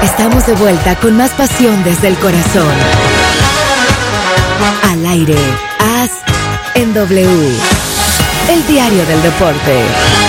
Estamos de vuelta con más pasión desde el corazón. Al aire, AS en W, el diario del deporte.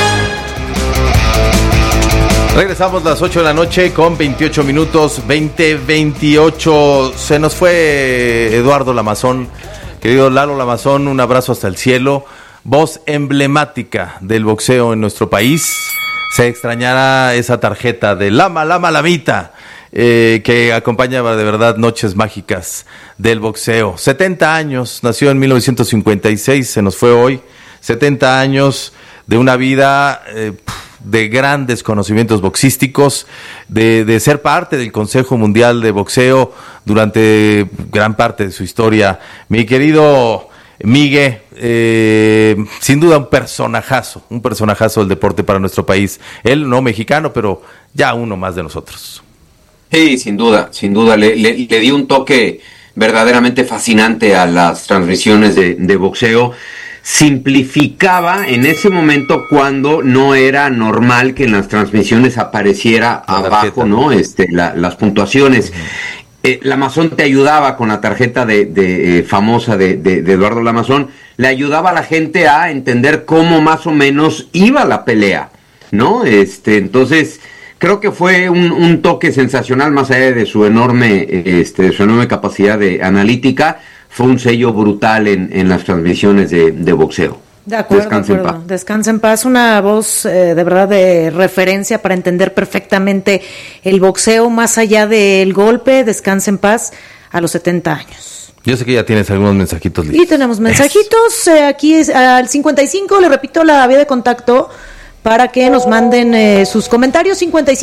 Regresamos a las 8 de la noche con 28 minutos, 20:28. Se nos fue Eduardo Lamazón. Querido Lalo Lamazón, un abrazo hasta el cielo. Voz emblemática del boxeo en nuestro país. Se extrañará esa tarjeta de Lamita, que acompañaba de verdad noches mágicas del boxeo. 70 años, nació en 1956, se nos fue hoy. 70 años de una vida de grandes conocimientos boxísticos, de ser parte del Consejo Mundial de Boxeo durante gran parte de su historia. Mi querido Miguel, sin duda un personajazo del deporte para nuestro país. Él no mexicano, pero ya uno más de nosotros. Sí, sin duda, le dio un toque verdaderamente fascinante a las transmisiones de boxeo. Simplificaba en ese momento cuando no era normal que en las transmisiones apareciera abajo, ¿no? Las puntuaciones. Lamazón te ayudaba con la tarjeta famosa de Eduardo Lamazón, le ayudaba a la gente a entender cómo más o menos iba la pelea, ¿no? Entonces creo que fue un toque sensacional, más allá de su enorme capacidad de analítica. Fue un sello brutal en las transmisiones de boxeo. De acuerdo. Descansa en paz. Una voz de verdad de referencia para entender perfectamente el boxeo más allá del golpe. Descansa en paz a los 70 años. Yo sé que ya tienes algunos mensajitos listos. Y tenemos mensajitos. Aquí es al 55, le repito la vía de contacto para que nos manden sus comentarios.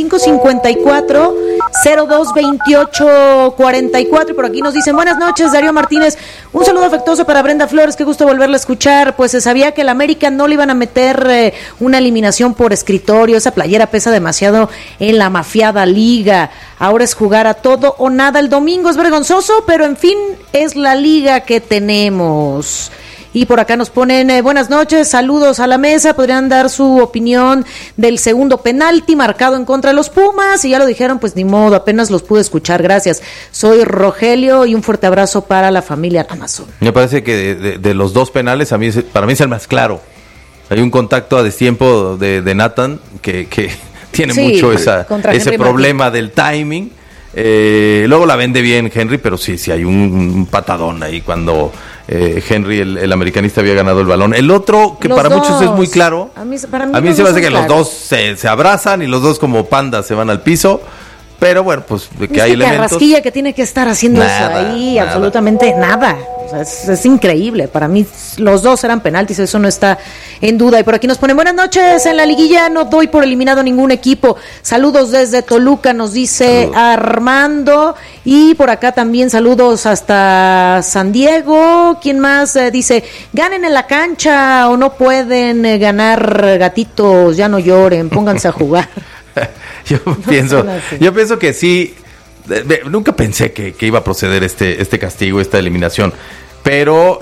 55-54-02-28-44. Y por aquí nos dicen: buenas noches, Darío Martínez. Un saludo afectuoso para Brenda Flores, qué gusto volverla a escuchar. Pues se sabía que el América no le iban a meter una eliminación por escritorio. Esa playera pesa demasiado en la mafiada liga. Ahora es jugar a todo o nada. El domingo es vergonzoso, pero en fin, es la liga que tenemos. Y por acá nos ponen, buenas noches, saludos a la mesa, podrían dar su opinión del segundo penalti marcado en contra de los Pumas, y ya lo dijeron, pues ni modo, apenas los pude escuchar, gracias. Soy Rogelio y un fuerte abrazo para la familia Lamazón. Me parece que de los dos penales, para mí es el más claro. Hay un contacto a destiempo de Nathan que tiene mucho ese problema del timing. Luego la vende bien Henry, pero sí hay un patadón ahí cuando Henry, el americanista, había ganado el balón. El otro, que los para dos. Muchos es muy claro, a mí se me hace que los dos se abrazan y los dos como pandas se van al piso. Pero bueno, pues de que hay elementos. Carrasquilla que tiene que estar haciendo eso ahí, absolutamente nada. O sea, es increíble. Para mí los dos eran penaltis, eso no está en duda. Y por aquí nos ponen: buenas noches, en la liguilla no doy por eliminado ningún equipo. Saludos desde Toluca, nos dice Armando. Y por acá también saludos hasta San Diego. ¿Quién más? Dice: ganen en la cancha o no pueden ganar, gatitos, ya no lloren, pónganse a jugar. Yo pienso que sí. Nunca pensé que iba a proceder este castigo, esta eliminación. Pero,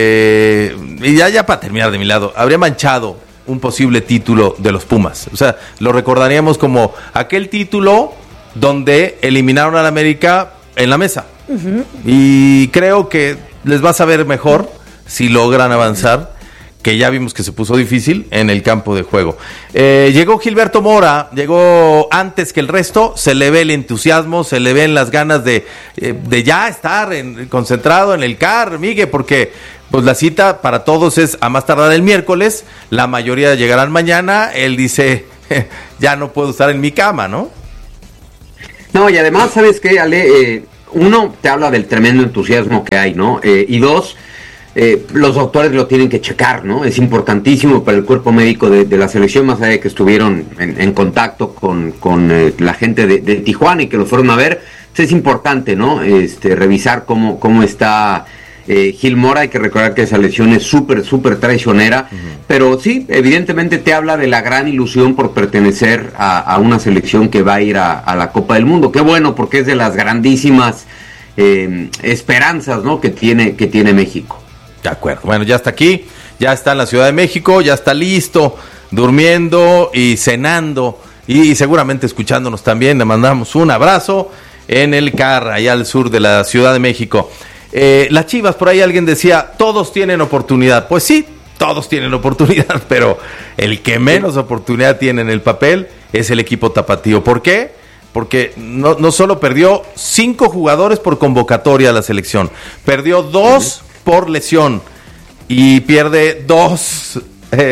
y ya para terminar de mi lado, habría manchado un posible título de los Pumas. O sea, lo recordaríamos como aquel título donde eliminaron al América en la mesa. Uh-huh. Y creo que les va a saber mejor si logran avanzar, que ya vimos que se puso difícil en el campo de juego. Llegó Gilberto Mora, llegó antes que el resto, se le ve el entusiasmo, se le ven las ganas de ya estar concentrado en el CAR, Miguel, porque pues la cita para todos es a más tardar el miércoles, la mayoría llegarán mañana. Él dice, ya no puedo estar en mi cama, ¿no? No, y además, ¿sabes qué, Ale? Uno, te habla del tremendo entusiasmo que hay, ¿no? Y dos, los doctores lo tienen que checar, ¿no? Es importantísimo para el cuerpo médico de la selección, más allá de que estuvieron en contacto con la gente de Tijuana y que lo fueron a ver. Entonces es importante, ¿no? Revisar cómo está Gil Mora. Hay que recordar que esa lesión es súper traicionera, pero sí, evidentemente te habla de la gran ilusión por pertenecer a una selección que va a ir a la Copa del Mundo. Qué bueno, porque es de las grandísimas esperanzas, ¿no? que tiene México. De acuerdo, bueno, ya está aquí, ya está en la Ciudad de México, ya está listo, durmiendo y cenando y seguramente escuchándonos también. Le mandamos un abrazo en el CAR, allá al sur de la Ciudad de México. Las Chivas, por ahí alguien decía, todos tienen oportunidad. Pues sí, todos tienen oportunidad, pero el que menos oportunidad tiene en el papel es el equipo tapatío. ¿Por qué? Porque no solo perdió 5 jugadores por convocatoria a la selección, perdió 2 por lesión y pierde 2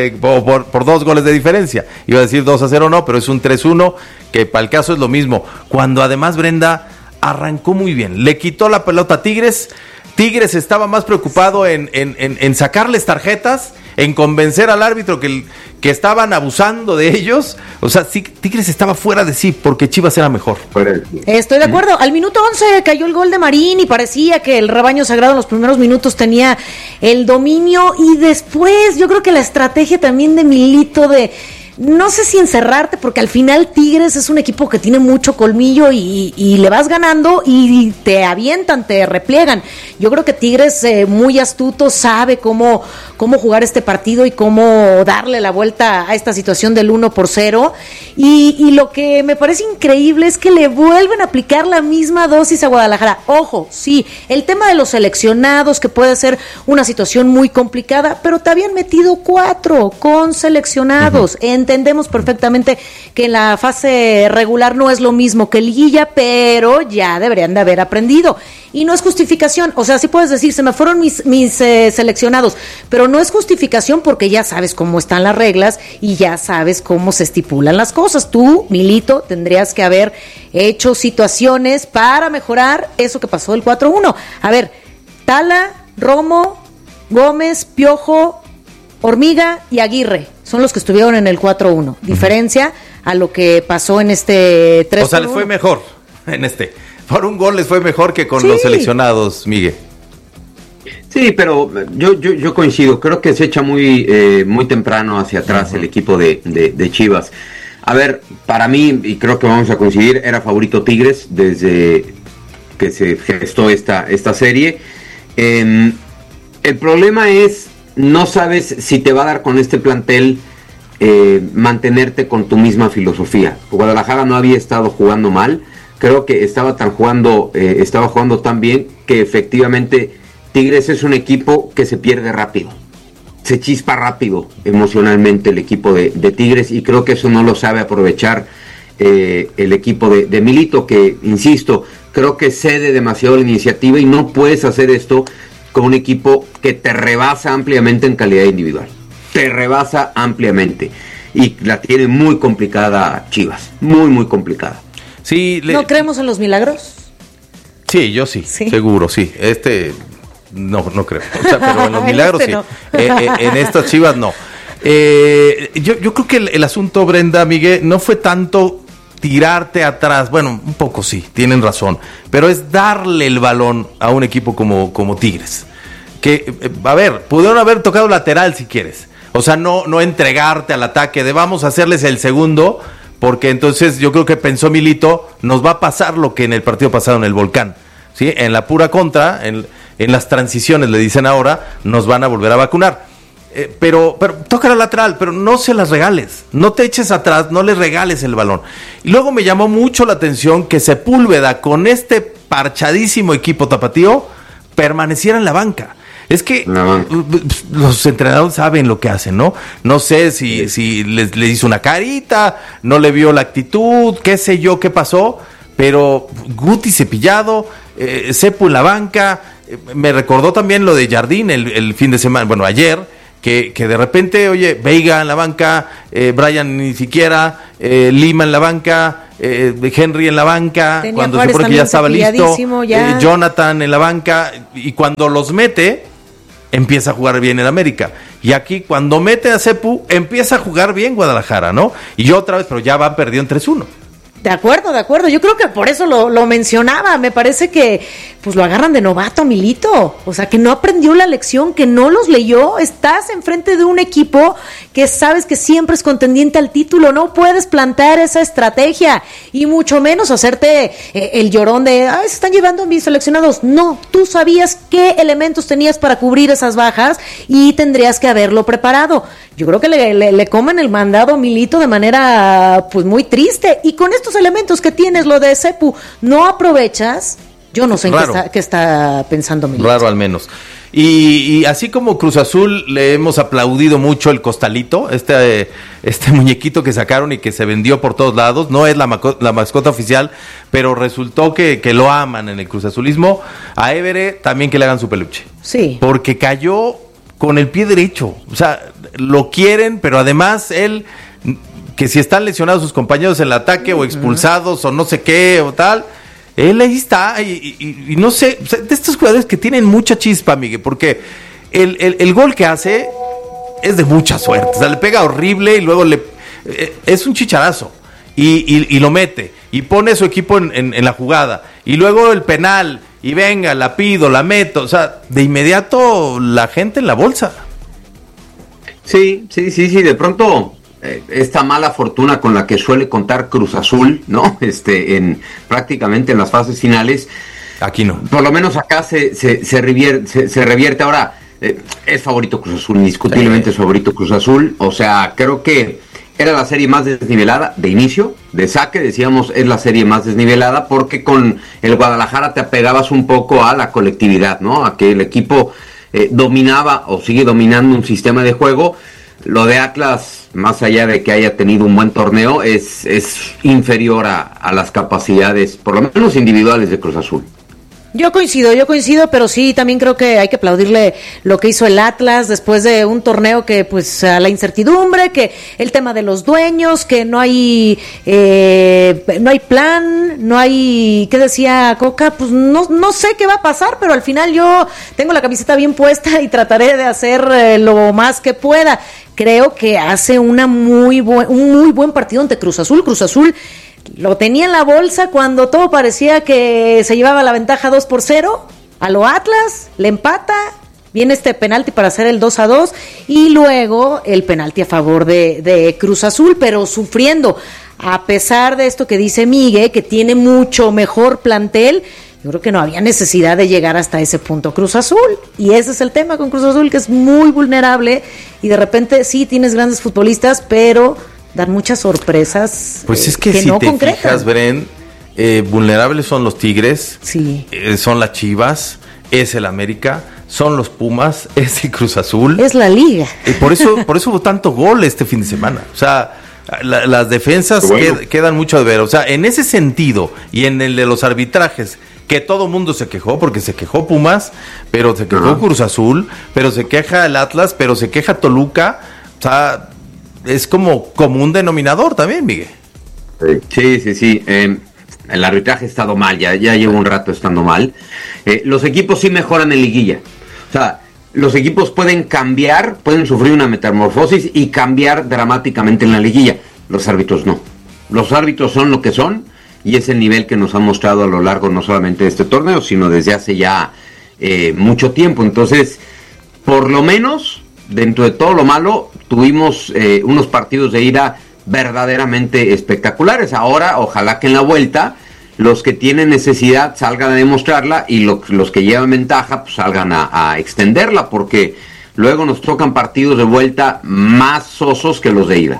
por 2 goles de diferencia. Iba a decir 2-0, no, pero es un 3-1, que para el caso es lo mismo. Cuando además Brenda arrancó muy bien, le quitó la pelota a Tigres. Tigres estaba más preocupado en sacarles tarjetas, en convencer al árbitro que estaban abusando de ellos. O sea, sí, Tigres estaba fuera de sí porque Chivas era mejor. Estoy de acuerdo. Al minuto 11 cayó el gol de Marín y parecía que el rebaño sagrado en los primeros minutos tenía el dominio, y después yo creo que la estrategia también de Milito de... No sé si encerrarte, porque al final Tigres es un equipo que tiene mucho colmillo y le vas ganando y te avientan, te repliegan. Yo creo que Tigres, muy astuto, sabe cómo jugar este partido y cómo darle la vuelta a esta situación del 1-0. Y lo que me parece increíble es que le vuelven a aplicar la misma dosis a Guadalajara. Ojo, sí, el tema de los seleccionados, que puede ser una situación muy complicada, pero te habían metido 4 con seleccionados. Entendemos perfectamente que en la fase regular no es lo mismo que liguilla, pero ya deberían de haber aprendido. Y no es justificación, o sea, sí puedes decir, se me fueron mis seleccionados, pero no es justificación porque ya sabes cómo están las reglas y ya sabes cómo se estipulan las cosas. Tú, Milito, tendrías que haber hecho situaciones para mejorar eso que pasó del 4-1. A ver, Tala, Romo, Gómez, Piojo, Hormiga y Aguirre son los que estuvieron en el 4-1. Diferencia a lo que pasó en este 3-1. O sea, les fue mejor en este. Por un gol les fue mejor que con los seleccionados, Miguel. Sí, pero yo coincido. Creo que se echa muy temprano hacia atrás el equipo de Chivas. A ver, para mí, y creo que vamos a coincidir, era favorito Tigres desde que se gestó esta serie. El problema es, no sabes si te va a dar con este plantel mantenerte con tu misma filosofía. Guadalajara no había estado jugando mal, creo que estaba jugando tan bien que efectivamente Tigres es un equipo que se pierde rápido, se chispa rápido emocionalmente el equipo de Tigres, y creo que eso no lo sabe aprovechar el equipo de Milito, que insisto, creo que cede demasiado la iniciativa y no puedes hacer esto con un equipo que te rebasa ampliamente en calidad individual. Te rebasa ampliamente. Y la tiene muy complicada Chivas. Muy complicada. Sí, ¿No creemos en los milagros? Sí, yo sí, seguro, sí. No creo. O sea, pero en los milagros sí. No. En estas Chivas no. Yo creo que el asunto, Brenda, Miguel, no fue tanto tirarte atrás. Bueno, un poco sí, tienen razón. Pero es darle el balón a un equipo como Tigres. Que, a ver, pudieron haber tocado lateral si quieres. O sea, no entregarte al ataque de vamos a hacerles el segundo, porque entonces yo creo que pensó Milito, nos va a pasar lo que en el partido pasado en el Volcán, ¿sí? En la pura contra, en las transiciones le dicen ahora, nos van a volver a vacunar. Pero toca la lateral, pero no se las regales, no te eches atrás, no les regales el balón. Y luego me llamó mucho la atención que Sepúlveda, con este parchadísimo equipo tapatío, permaneciera en la banca. Es que los entrenadores saben lo que hacen, ¿no? No sé si les hizo una carita, no le vio la actitud, qué sé yo qué pasó, pero Guti cepillado, Sepu en la banca, me recordó también lo de Jardín el fin de semana, bueno, ayer, que de repente, oye, Veiga en la banca, Brian ni siquiera, Lima en la banca, Henry en la banca, tenía cuando Juárez se supone que ya estaba listo, ya. Jonathan en la banca, y cuando los mete, empieza a jugar bien el América. Y aquí, cuando mete a Sepu, empieza a jugar bien Guadalajara, ¿no? Y otra vez, pero ya van perdiendo 3-1. De acuerdo. Yo creo que por eso lo mencionaba. Me parece que pues lo agarran de novato a Milito. O sea, que no aprendió la lección, que no los leyó. Estás enfrente de un equipo que sabes que siempre es contendiente al título. No puedes plantear esa estrategia y mucho menos hacerte el llorón de se están llevando mis seleccionados. No, tú sabías qué elementos tenías para cubrir esas bajas y tendrías que haberlo preparado. Yo creo que le comen el mandado a Milito de manera pues muy triste. Y con estos elementos que tienes, lo de Sepu, no aprovechas. Yo no sé en qué está pensando Milito. Raro al menos. Y así como Cruz Azul le hemos aplaudido mucho el costalito, este muñequito que sacaron y que se vendió por todos lados, no es la mascota oficial, pero resultó que lo aman en el Cruz Azulismo. A Évere también que le hagan su peluche. Sí. Porque cayó con el pie derecho. O sea, lo quieren, pero además él, que si están lesionados sus compañeros en el ataque o expulsados o no sé qué o tal, él ahí está y no sé, o sea, de estos jugadores que tienen mucha chispa, Miguel, porque el gol que hace es de mucha suerte, o sea, le pega horrible y luego es un chicharazo y lo mete y pone a su equipo en la jugada y luego el penal y venga, la pido, la meto, o sea, de inmediato la gente en la bolsa. Sí, de pronto esta mala fortuna con la que suele contar Cruz Azul, ¿no? Prácticamente en las fases finales. Aquí no. Por lo menos acá se revierte. Ahora, es favorito Cruz Azul, indiscutiblemente es favorito Cruz Azul. O sea, creo que era la serie más desnivelada de inicio, de saque, decíamos, es la serie más desnivelada, porque con el Guadalajara te apegabas un poco a la colectividad, ¿no? A que el equipo dominaba o sigue dominando un sistema de juego. Lo de Atlas, más allá de que haya tenido un buen torneo, es inferior a las capacidades, por lo menos individuales, de Cruz Azul. Yo coincido, pero sí, también creo que hay que aplaudirle lo que hizo el Atlas después de un torneo que, pues, a la incertidumbre, que el tema de los dueños, que no hay plan, no hay, ¿qué decía Coca? Pues no sé qué va a pasar, pero al final yo tengo la camiseta bien puesta y trataré de hacer lo más que pueda. Creo que hace un muy buen partido ante Cruz Azul. Cruz Azul lo tenía en la bolsa cuando todo parecía que se llevaba la ventaja 2-0 a lo Atlas, le empata, viene este penalti para hacer el 2-2 y luego el penalti a favor de Cruz Azul, pero sufriendo. A pesar de esto que dice Miguel, que tiene mucho mejor plantel, yo creo que no había necesidad de llegar hasta ese punto Cruz Azul, y ese es el tema con Cruz Azul, que es muy vulnerable y de repente sí tienes grandes futbolistas, pero dan muchas sorpresas. Pues es que si no te concretan. Fijas, Bren, vulnerables son los Tigres, sí. Son las Chivas, es el América, son los Pumas, es el Cruz Azul. Es la Liga. Por eso hubo tanto gol este fin de semana. O sea, las defensas quedan mucho de ver. O sea, en ese sentido y en el de los arbitrajes, que todo mundo se quejó, porque se quejó Pumas, pero se quejó Cruz Azul, pero se queja el Atlas, pero se queja Toluca. O sea, es como un denominador también, Miguel. Sí. El arbitraje ha estado mal, ya lleva un rato estando mal. Los equipos sí mejoran en liguilla. O sea, los equipos pueden cambiar, pueden sufrir una metamorfosis y cambiar dramáticamente en la liguilla. Los árbitros no. Los árbitros son lo que son y es el nivel que nos han mostrado a lo largo no solamente de este torneo, sino desde hace ya mucho tiempo. Entonces, por lo menos, dentro de todo lo malo, tuvimos unos partidos de ida verdaderamente espectaculares. Ahora, ojalá que en la vuelta los que tienen necesidad salgan a demostrarla y los que llevan ventaja pues salgan a extenderla, porque luego nos tocan partidos de vuelta más sosos que los de ida.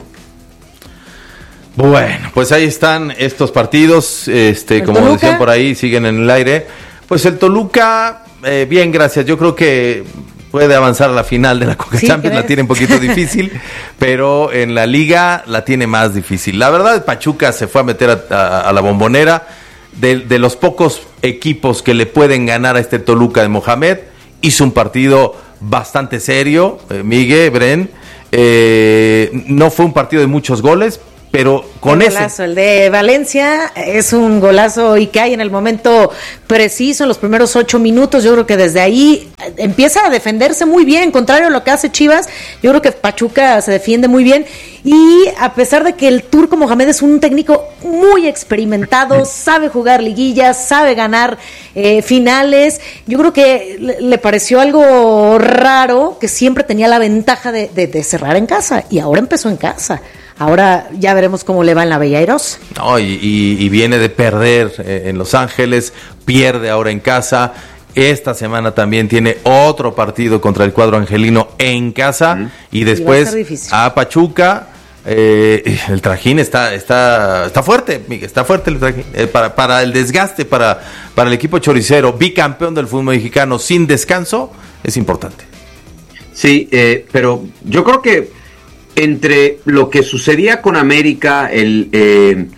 Bueno, pues ahí están estos partidos, como Toluca, decían por ahí, siguen en el aire. Pues el Toluca, bien, gracias. Yo creo que puede avanzar a la final de la Conca Champions, la tiene un poquito difícil, pero en la Liga la tiene más difícil. La verdad, Pachuca se fue a meter a la Bombonera. De los pocos equipos que le pueden ganar a este Toluca de Mohamed, hizo un partido bastante serio, Miguel, Bren. No fue un partido de muchos goles, pero con ese golazo, el de Valencia es un golazo y cae en el momento preciso, en los primeros 8 minutos. Yo creo que desde ahí empieza a defenderse muy bien, contrario a lo que hace Chivas. Yo creo que Pachuca se defiende muy bien, y a pesar de que el Turco Mohamed es un técnico muy experimentado, sabe jugar liguillas, sabe ganar finales, yo creo que le pareció algo raro que siempre tenía la ventaja de cerrar en casa, y ahora empezó en casa. Ahora ya veremos cómo le va en la Bella Airosa. No, y viene de perder en Los Ángeles, pierde ahora en casa. Esta semana también tiene otro partido contra el cuadro angelino en casa, y después a Pachuca. El trajín está fuerte, Miguel, está fuerte el trajín. Para el desgaste, para el equipo choricero, bicampeón del fútbol mexicano sin descanso, es importante. Sí, pero yo creo que entre lo que sucedía con América, en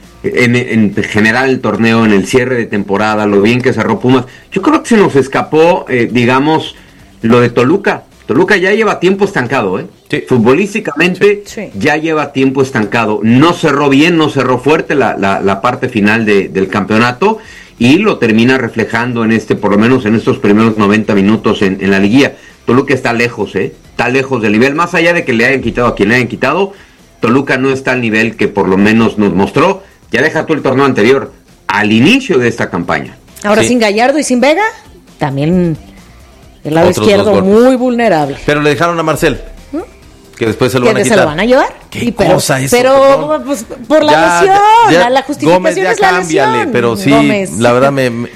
general el torneo, en el cierre de temporada, lo bien que cerró Pumas, yo creo que se nos escapó, digamos, lo de Toluca. Toluca ya lleva tiempo estancado, Sí. Futbolísticamente Sí. ya lleva tiempo estancado. No cerró bien, no cerró fuerte la parte final del campeonato, y lo termina reflejando por lo menos en estos primeros 90 minutos en la liguilla. Toluca está lejos, está lejos del nivel, más allá de que le hayan quitado a quien le hayan quitado. Toluca no está al nivel que por lo menos nos mostró, ya deja tú el torneo anterior, al inicio de esta campaña. Ahora Sí. sin Gallardo y sin Vega, también el lado Otros izquierdo dos golpes. muy vulnerable. Pero le dejaron a Marcel, que después se lo van a ¿Que quitar. se lo van a llevar? ¿Qué cosa eso? Pero Perdón. pues, por la Ya, lesión, la justificación Gómez, ya es la cámbiale, lesión. pero sí, Gómez. la verdad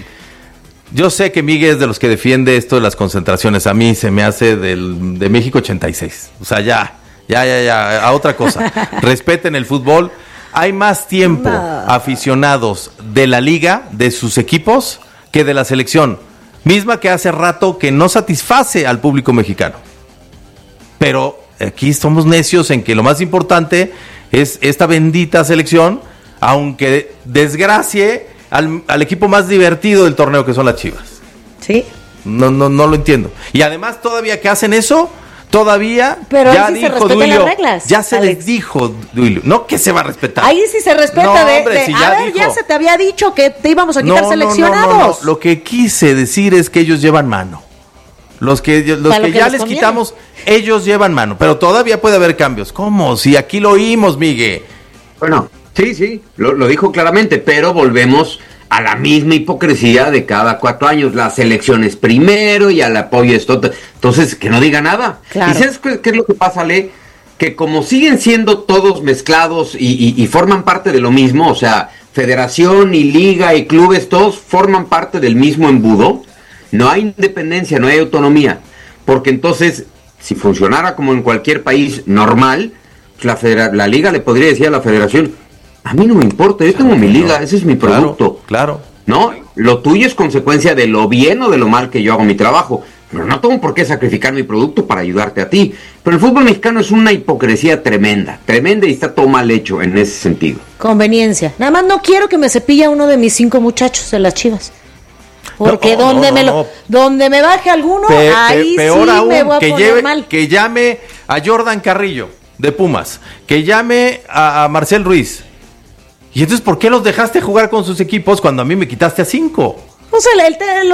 yo sé que Miguel es de los que defiende esto de las concentraciones. A mí se me hace de México 86. O sea, ya, a otra cosa. Respeten el fútbol. Hay más tiempo aficionados de la liga, de sus equipos, que de la selección. Misma que hace rato que no satisface al público mexicano. Pero aquí somos necios en que lo más importante es esta bendita selección, aunque desgracie al equipo más divertido del torneo, que son las Chivas. Sí. No lo entiendo. Y además, todavía que hacen eso, todavía Pero ya ahí sí se dijo respetan Duilio, las reglas, ya se Alex. les dijo, Duilio, no que se va a respetar. Ahí sí se respeta No, de hombre, si a ya ver, dijo. ya se te había dicho que te íbamos a quitar seleccionados. No. Lo que quise decir es que ellos llevan mano. Los que ya les les conviene. quitamos, ellos llevan mano. Pero todavía puede haber cambios. ¿Cómo? Si aquí lo oímos, Miguel. Bueno, sí, lo dijo claramente, pero volvemos a la misma hipocresía de cada 4 años. Las elecciones primero y al apoyo esto. Entonces, que no diga nada. Claro. ¿Y sabes qué es lo que pasa, Le? Que como siguen siendo todos mezclados y forman parte de lo mismo, o sea, federación y liga y clubes, todos forman parte del mismo embudo, no hay independencia, no hay autonomía. Porque entonces, si funcionara como en cualquier país normal, pues la liga le podría decir a la federación: a mí no me importa, yo tengo mi liga, ese es mi producto. Claro. ¿No? Lo tuyo es consecuencia de lo bien o de lo mal que yo hago mi trabajo. Pero no tengo por qué sacrificar mi producto para ayudarte a ti. Pero el fútbol mexicano es una hipocresía tremenda, y está todo mal hecho en ese sentido. Conveniencia. Nada más no quiero que me cepille a uno de mis 5 muchachos de las Chivas. Porque No, donde me baje alguno, ahí peor sí aún, me voy a poner mal. que llame a Jordan Carrillo de Pumas, que llame a Marcel Ruiz. ¿Y entonces por qué los dejaste jugar con sus equipos cuando a mí me quitaste a 5? O sea, lo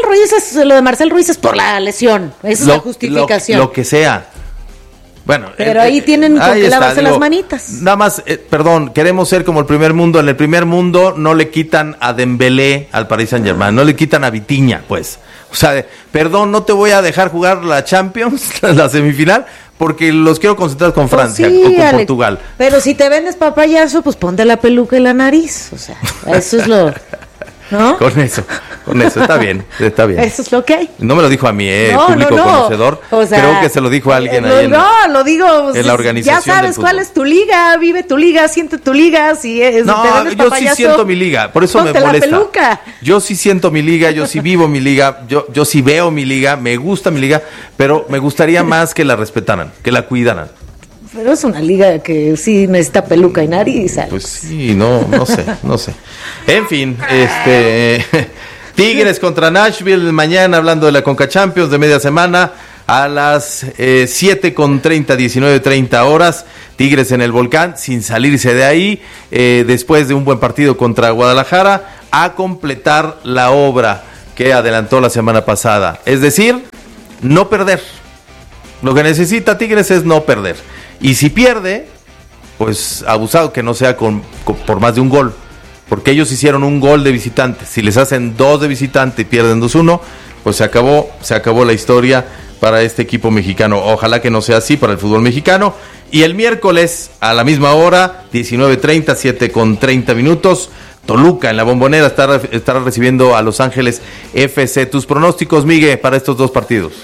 de Marcel Ruiz es por la lesión. Esa es la justificación. Lo que sea. Bueno, pero ahí tienen con qué lavarse digo, las manitas. Nada más, perdón, queremos ser como el primer mundo. En el primer mundo no le quitan a Dembélé al Paris Saint-Germain, no le quitan a Vitinha, pues. O sea, perdón, no te voy a dejar jugar la Champions, la semifinal, porque los quiero concentrar con Francia Pues sí, o con Alex, Portugal. Pero si te vendes papayazo, pues ponte la peluca y la nariz. O sea, eso es lo... ¿No? Con eso, está bien. Eso es lo que hay. No me lo dijo a mí, No, público no. conocedor. O sea, creo que se lo dijo a alguien ahí lo digo. en la organización Ya sabes del cuál fútbol. es tu liga, vive tu liga, siente tu liga. Si te vendes No, yo sí papayazo, siento mi liga, por eso me ponte la molesta. peluca. Yo sí siento mi liga, yo sí vivo mi liga, yo sí veo mi liga, me gusta mi liga, pero me gustaría más que la respetaran, que la cuidaran. Pero es una liga que sí necesita peluca y nariz. Alex. Pues sí, no sé. En fin, Tigres contra Nashville mañana, hablando de la Conca Champions de media semana. A las 7:30, 19:30 horas, Tigres en el Volcán, sin salirse de ahí, después de un buen partido contra Guadalajara, a completar la obra que adelantó la semana pasada. Es decir, no perder. Lo que necesita Tigres es no perder. Y si pierde, pues abusado que no sea por más de un gol. Porque ellos hicieron un gol de visitante. Si les hacen 2 de visitante y pierden 2-1, pues se acabó la historia para este equipo mexicano. Ojalá que no sea así para el fútbol mexicano. Y el miércoles, a la misma hora, 19:30, 7:30, Toluca en la Bombonera estará recibiendo a Los Ángeles FC. ¿Tus pronósticos, Miguel, para estos 2 partidos?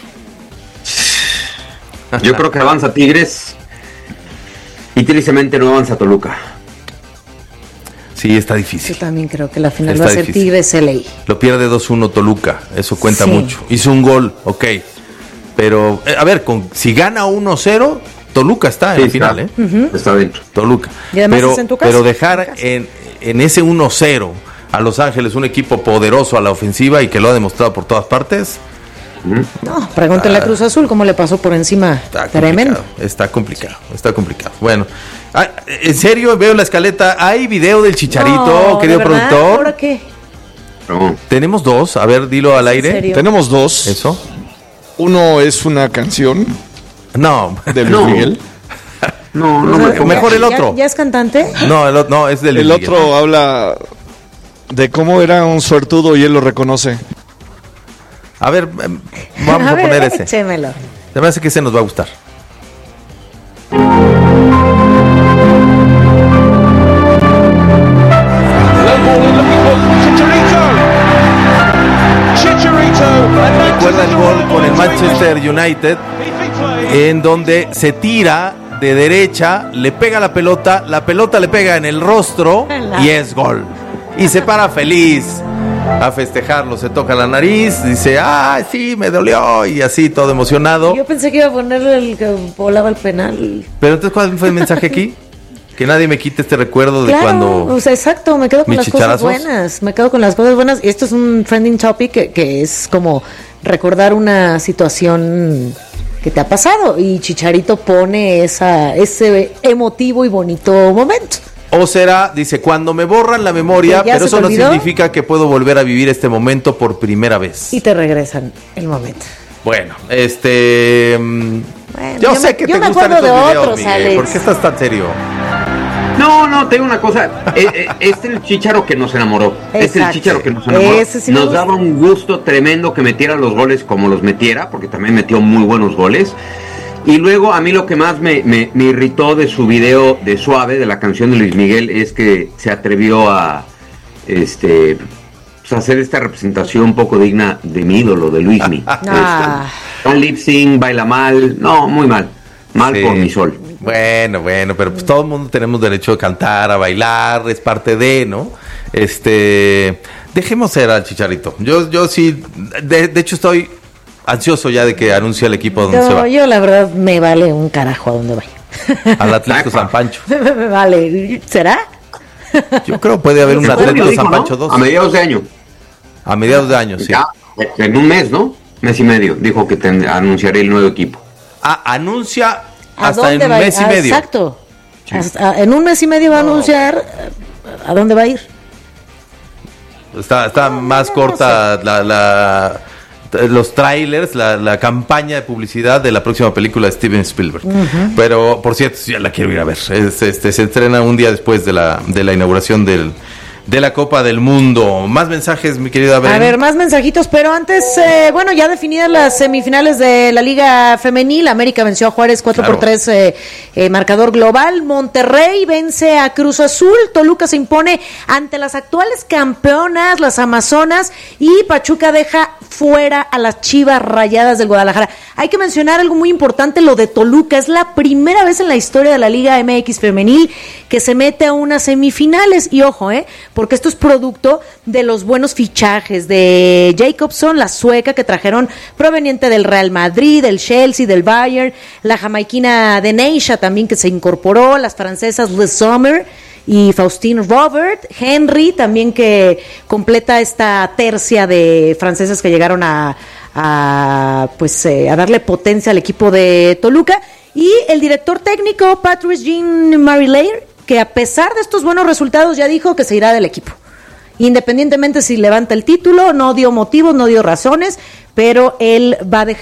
Yo creo que avanza Tigres y tristemente no avanza Toluca. Sí, está difícil. Yo también creo que la final va a ser Tigres-LA. Lo pierde 2-1 Toluca, eso cuenta Sí. mucho. Hizo un gol, ok. Pero, a ver, si gana 1-0, Toluca está en la final, ¿eh? Está dentro. Toluca. Y además es en tu casa. Pero dejar en ese 1-0 a Los Ángeles, un equipo poderoso a la ofensiva y que lo ha demostrado por todas partes. No, pregúntenle a Cruz Azul cómo le pasó por encima. Tremendo. Está complicado. Bueno, en serio, veo en la escaleta, ¿hay video del Chicharito, No, querido ¿de verdad? productor? ¿Ahora qué? No. Tenemos 2, a ver, dilo al ¿En aire. serio? Tenemos 2. Eso. Uno es una canción No, de Luis No. Miguel. No, O no sea, me pongas. mejor el otro. ¿Ya es cantante? no, es del El Luis Miguel. otro habla de cómo era un suertudo y él lo reconoce. A ver, vamos a ver, poner ese. échemelo. Se me hace que ese nos va a gustar. Recuerda el gol con el Manchester United, en donde se tira de derecha, le pega la pelota le pega en el rostro y es gol. Y se para feliz a festejarlo, se toca la nariz, dice, sí, me dolió, y así todo emocionado. Yo pensé que iba a ponerle el que volaba el penal. Pero entonces, ¿cuál fue el mensaje aquí? Que nadie me quite este recuerdo de Claro, cuando... o sea, exacto, me quedo con mis las cosas chicharazos. buenas. Me quedo con las cosas buenas. Y esto es un trending topic que es como recordar una situación que te ha pasado. Y Chicharito pone ese emotivo y bonito momento. O será, dice, cuando me borran la memoria, ¿Que ya pero se eso te no olvidó? significa que puedo volver a vivir este momento por primera vez. Y te regresan el momento. Bueno, Bueno, yo sé que yo te me gustan acuerdo estos de videos, otros, Miguel. Alex. ¿Por qué estás tan serio? No, te digo una cosa. Este es el Chícharo que nos enamoró. Este es el Exacto. Chícharo que nos enamoró. Ese sí me Nos gusta. daba un gusto tremendo que metiera los goles como los metiera, porque también metió muy buenos goles. Y luego a mí lo que más me irritó de su video de Suave, de la canción de Luis Miguel, es que se atrevió a pues, hacer esta representación un poco digna de mi ídolo, de Luismi. Tan lip sync, baila mal, no, muy mal. Mal Sí. por mi sol. Bueno, pero pues todo el mundo tenemos derecho a cantar, a bailar, es parte de, ¿no? Dejemos ser al Chicharito. Yo sí, de hecho estoy ansioso ya de que anuncie el equipo donde se va. Yo la verdad me vale un carajo a donde vaya. Al Atlético San Pancho. Me vale. ¿Será? Yo creo que puede haber un En junio, Atlético dijo, San ¿no? Pancho 2. A mediados de año. A mediados de año, sí. Ya, en un mes, ¿no? Mes y medio. Dijo que anunciaré el nuevo equipo. Anuncia ¿A hasta en dónde un va a ir? mes y medio. Exacto. En un mes y medio va a anunciar a dónde va a ir. Está más corta los trailers, la campaña de publicidad de la próxima película de Steven Spielberg. Pero, por cierto, ya la quiero ir a ver. Se estrena un día después de la inauguración de la Copa del Mundo. Más mensajes, mi querida Ben. A ver, más mensajitos, pero antes, ya definidas las semifinales de la Liga Femenil, América venció a Juárez 4-3, marcador global. Monterrey vence a Cruz Azul, Toluca se impone ante las actuales campeonas, las Amazonas, y Pachuca deja fuera a las Chivas Rayadas del Guadalajara. Hay que mencionar algo muy importante, lo de Toluca. Es la primera vez en la historia de la Liga MX Femenil que se mete a unas semifinales, y ojo, porque esto es producto de los buenos fichajes de Jacobson, la sueca que trajeron proveniente del Real Madrid, del Chelsea, del Bayern, la jamaiquina de Neisha también que se incorporó, las francesas Le Sommer y Faustine Robert, Henry también que completa esta tercia de francesas que llegaron a a darle potencia al equipo de Toluca. Y el director técnico, Patrice Jean-Marie, que a pesar de estos buenos resultados ya dijo que se irá del equipo. Independientemente si levanta el título, no dio motivos, no dio razones, pero él va a dejar